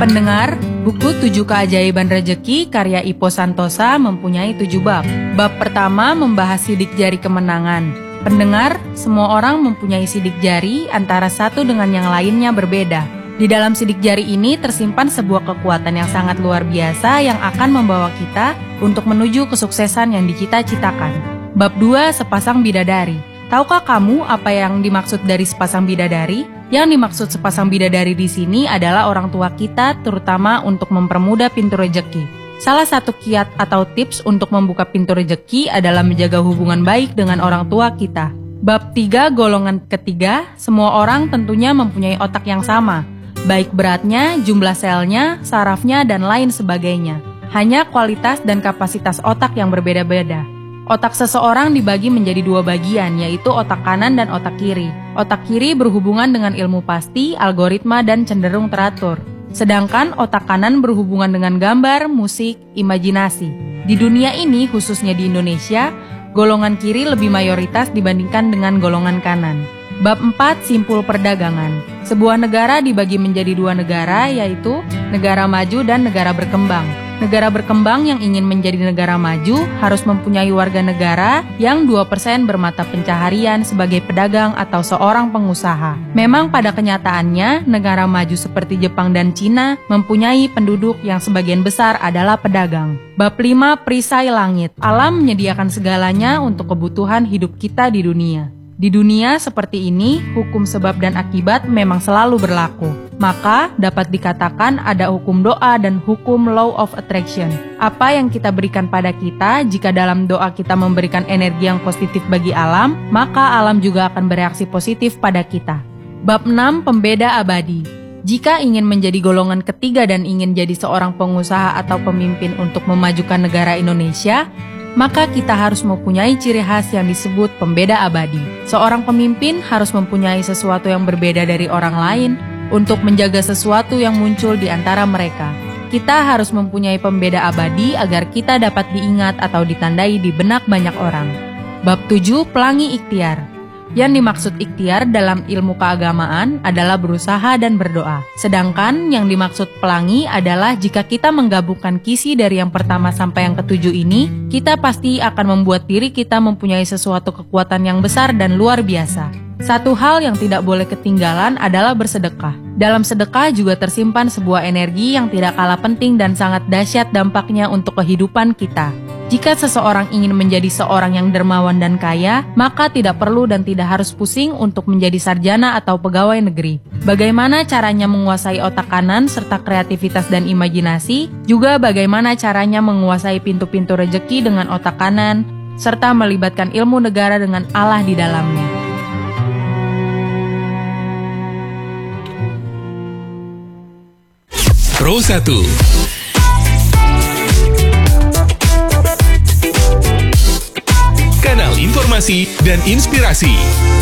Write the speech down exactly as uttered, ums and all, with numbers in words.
Pendengar, buku Tujuh Keajaiban Rejeki karya Ipo Santosa mempunyai tujuh bab. Bab pertama membahas sidik jari kemenangan. Pendengar, semua orang mempunyai sidik jari, antara satu dengan yang lainnya berbeda. Di dalam sidik jari ini tersimpan sebuah kekuatan yang sangat luar biasa yang akan membawa kita untuk menuju kesuksesan yang dicita-citakan. Bab dua, sepasang bidadari. Tahukah kamu apa yang dimaksud dari sepasang bidadari? Yang dimaksud sepasang bidadari di sini adalah orang tua kita, terutama untuk mempermudah pintu rejeki. Salah satu kiat atau tips untuk membuka pintu rejeki adalah menjaga hubungan baik dengan orang tua kita. Bab tiga, golongan ketiga, semua orang tentunya mempunyai otak yang sama, baik beratnya, jumlah selnya, sarafnya, dan lain sebagainya. Hanya kualitas dan kapasitas otak yang berbeda-beda. Otak seseorang dibagi menjadi dua bagian, yaitu otak kanan dan otak kiri. Otak kiri berhubungan dengan ilmu pasti, algoritma, dan cenderung teratur. Sedangkan otak kanan berhubungan dengan gambar, musik, imajinasi. Di dunia ini, khususnya di Indonesia, golongan kiri lebih mayoritas dibandingkan dengan golongan kanan. Bab empat, simpul perdagangan. Sebuah negara dibagi menjadi dua negara, yaitu negara maju dan negara berkembang. Negara berkembang yang ingin menjadi negara maju harus mempunyai warga negara yang dua persen bermata pencaharian sebagai pedagang atau seorang pengusaha. Memang pada kenyataannya, negara maju seperti Jepang dan Cina mempunyai penduduk yang sebagian besar adalah pedagang. Bab lima, perisai langit. Alam menyediakan segalanya untuk kebutuhan hidup kita di dunia. Di dunia seperti ini, hukum sebab dan akibat memang selalu berlaku. Maka dapat dikatakan ada hukum doa dan hukum law of attraction. Apa yang kita berikan pada kita, jika dalam doa kita memberikan energi yang positif bagi alam, maka alam juga akan bereaksi positif pada kita. Bab enam, pembeda abadi. Jika ingin menjadi golongan ketiga dan ingin jadi seorang pengusaha atau pemimpin untuk memajukan negara Indonesia, maka kita harus mempunyai ciri khas yang disebut pembeda abadi. Seorang pemimpin harus mempunyai sesuatu yang berbeda dari orang lain untuk menjaga sesuatu yang muncul di antara mereka. Kita harus mempunyai pembeda abadi agar kita dapat diingat atau ditandai di benak banyak orang. Bab tujuh, pelangi ikhtiar. Yang dimaksud ikhtiar dalam ilmu keagamaan adalah berusaha dan berdoa. Sedangkan yang dimaksud pelangi adalah jika kita menggabungkan kisi dari yang pertama sampai yang ketujuh ini, kita pasti akan membuat diri kita mempunyai sesuatu kekuatan yang besar dan luar biasa. Satu hal yang tidak boleh ketinggalan adalah bersedekah. Dalam sedekah juga tersimpan sebuah energi yang tidak kalah penting dan sangat dahsyat dampaknya untuk kehidupan kita. Jika seseorang ingin menjadi seorang yang dermawan dan kaya, maka tidak perlu dan tidak harus pusing untuk menjadi sarjana atau pegawai negeri. Bagaimana caranya menguasai otak kanan serta kreativitas dan imajinasi, juga bagaimana caranya menguasai pintu-pintu rejeki dengan otak kanan, serta melibatkan ilmu negara dengan Allah di dalamnya. Pro satu. Kanal informasi dan inspirasi.